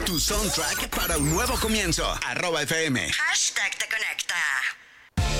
Tu soundtrack para un nuevo comienzo. @FM. Hashtag